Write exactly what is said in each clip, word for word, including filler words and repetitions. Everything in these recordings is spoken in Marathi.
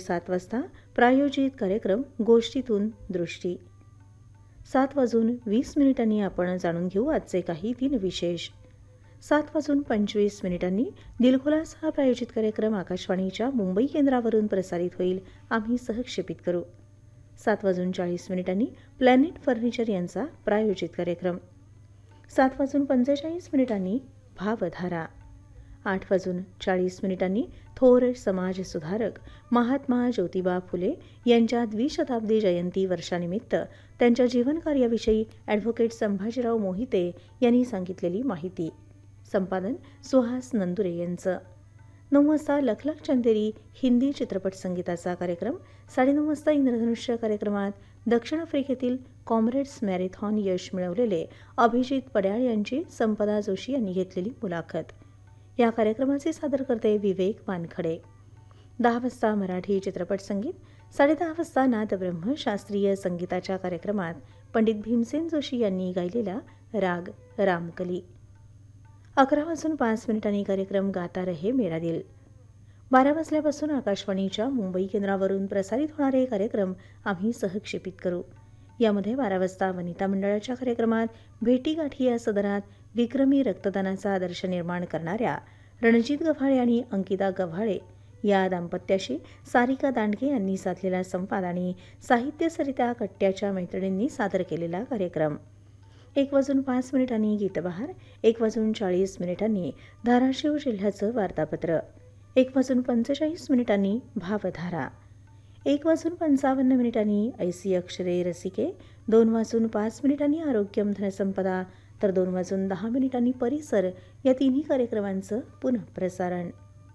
सात वाजता प्रायोजित कार्यक्रम गोष्टीतून दृष्टी. सात वाजून वीस मिनिटांनी आपण जाणून घेऊ आजचे काही दिनविशेष. सात वाजून पंचवीस मिनिटांनी दिलखुलास हा प्रायोजित कार्यक्रम आकाशवाणीच्या मुंबई केंद्रावरून प्रसारित होईल. आम्ही सहक्षेपित करू. सात वाजून चाळीस मिनिटांनी प्लॅनेट फर्निचर यांचा प्रायोजित कार्यक्रम. सात वाजून पंचेचाळीस मिनिटांनी भावधारा. आठ वाजून चाळीस मिनिटांनी थोर समाजसुधारक महात्मा ज्योतिबा फुले यांच्या द्विशताब्दी जयंती वर्षानिमित्त त्यांच्या जीवनकार्याविषयी ॲडव्होकेट संभाजीराव मोहिते यांनी सांगितलेली माहिती. संपादन सुहास नंदुरे यांचं. नऊ वाजता लखलख चंदेरी हिंदी चित्रपट संगीताचा कार्यक्रम. साडेनऊ वाजता इंद्रधनुष्य कार्यक्रमात दक्षिण आफ्रिकेतील कॉम्रेड्स मॅरेथॉन यश मिळवलेले अभिजित पड्याळ यांची संपदा जोशी यांनी घेतलेली मुलाखत. या कार्यक्रमाचे सादरकर्ते विवेक वानखडे. दहा वाजता मराठी चित्रपट संगीत. साडेदहा वाजता नादब्रह्म शास्त्रीय संगीताच्या कार्यक्रमात पंडित भीमसेन जोशी यांनी गायलेला राग रामकली. अकरा वाजून पाच मिनिटांनी कार्यक्रम गाता रहे मेरा दिल. बारा वाजल्यापासून आकाशवाणीच्या मुंबई केंद्रावरून प्रसारित होणारे कार्यक्रम आम्ही सहक्षेपित करू. यामध्ये बारा वाजता वनिता मंडळाच्या कार्यक्रमात भेटीगाठी या सदरात विक्रमी रक्तदानाचा आदर्श निर्माण करणाऱ्या रणजित गव्हाळे आणि अंकिता गव्हाळे या दाम्पत्याशी सारिका दांडगे यांनी साधलेला संवाद आणि साहित्यसरिता कट्ट्याच्या मैत्रिणींनी सादर केलेला कार्यक्रम. एक वाजून पाच मिनिटांनी गीतबहार. एक वाजून चाळीस मिनिटांनी धाराशिव जिल्ह्याचं वार्तापत्र. एक वाजून पंचेचाळीस मिनिटांनी भावधारा. एक वाजून पंचावन्न मिनिटांनी ऐसी अक्षरे रसिके. दोन वाजून पाच मिनिटांनी आरोग्यम धनसंपदा तर दोन वाजून दहा मिनिटांनी परिसर या तिन्ही कार्यक्रमांचं पुनःप्रसारण.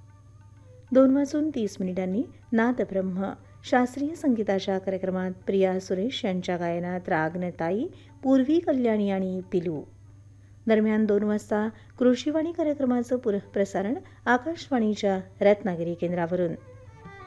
दोन वाजून तीस मिनिटांनी नादब्रह्म शास्त्रीय संगीताच्या कार्यक्रमात प्रिया सुरेश यांच्या गायनात रागनताई, पूर्वी कल्याणी आणि पिलू. दरम्यान दोन वाजता कृषीवाणी कार्यक्रमाचं पुनःप्रसारण आकाशवाणीच्या रत्नागिरी केंद्रावरून.